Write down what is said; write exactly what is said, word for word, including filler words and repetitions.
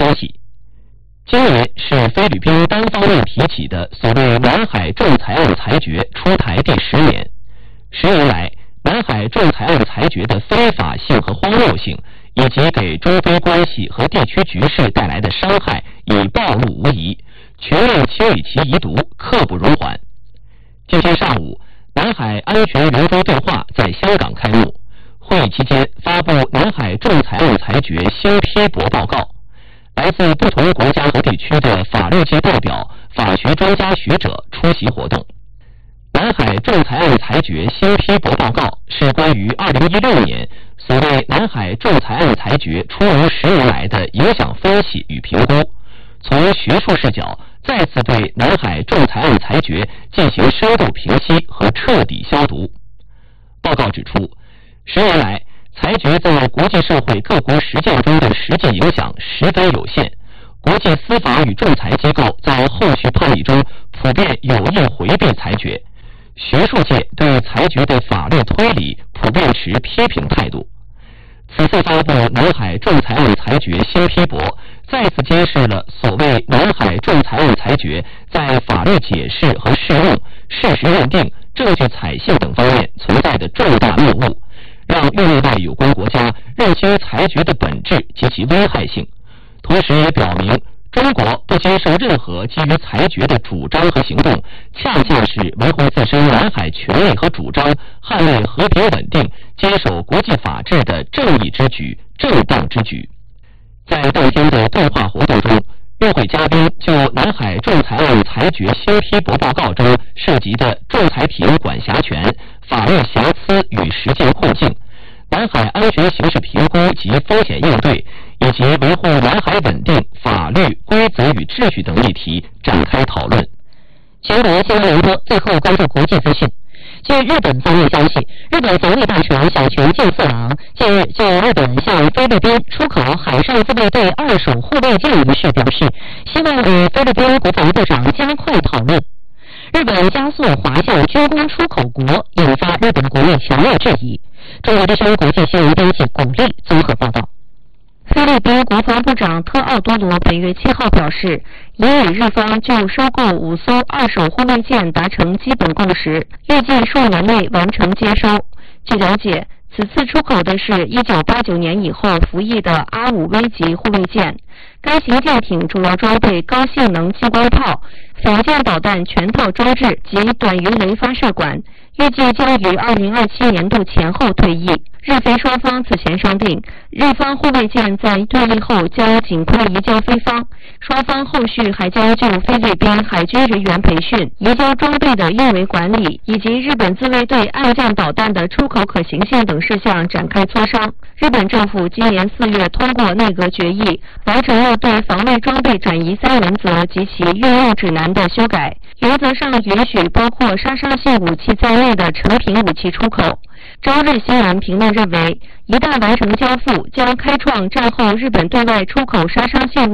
消息。今年是菲律宾单方面提起的所谓南海仲裁案裁决出台第十年。十年来，南海仲裁案裁决的非法性和荒谬性，以及给中非关系和地区局势带来的伤害已暴露无遗，全面清理其遗毒，刻不容缓。今天上午，南海安全圆桌对话在香港开幕。会议期间发布南海仲裁案裁决新批驳报告，来自不同国家和地区的法律界代表、法学专家学者出席活动。南海仲裁案裁决新批驳报告是关于二零一六年所谓南海仲裁案裁决出炉十年来的影响分析与评估，从学术视角再次对南海仲裁案裁决进行深度评析和彻底消毒。报告指出，十年来，裁决在国际社会各国实践中的实际影响十分有限，国际司法与仲裁机构在后续判例中普遍有意回避裁决，学术界对裁决的法律推理普遍持批评态度。此次发布南海仲裁案裁决新批驳，再次揭示了所谓南海仲裁案裁决在法律解释和适用、事实认定、证据采信等方面存在的重大谬误，让域内外有关国家认清裁决的本质及其危害性，同时也表明中国不接受任何基于裁决的主张和行动，恰恰是维护自身南海权利和主张、捍卫和平稳定、坚守国际法治的正义之举、正当之举。在当天的对话活动中，与会嘉宾就南海仲裁案裁决新批驳报告中涉及的仲裁庭管辖权、法律瑕疵与实践困境、南海安全形势评估及风险应对，以及维护南海稳定、法律、规则与秩序等议题展开讨论。全国新闻联播最后关注国际资讯。据日本方面消息，日本防卫大臣小泉进次郎近日就日本向菲律宾出口海上自卫队二手护卫舰一事表示，希望与菲律宾国防部长加快讨论。日本加速滑向军工出口国，引发日本国内强烈质疑。中国之声国际新闻编辑巩俐综合报道。菲律宾国防部长特奥多罗本月七号表示，已与日方就收购五艘二手护卫舰达成基本共识，预计数年内完成接收。据了解，此次出口的是一九八九年以后服役的阿五 V 级护卫舰，该型舰艇主要装备高性能激光炮、反舰导弹全套装置及短鱼雷发射管，预计将于二零二七年度前后退役。日菲双方此前商定，日方护卫舰在退役后将尽快移交菲方，双方后续还将就菲律宾海军人员培训、移交装备的运维管理以及日本自卫队岸降导弹的出口可行性等事项展开磋商。日本政府今年四月通过内阁决议，完成了对防卫装备转移三原则及其运用指南的修改，原则上允许包括杀伤性武器在内的成品武器出口。朝日新闻评论认为，一旦完成交付，将开创战后日本对外出口杀伤性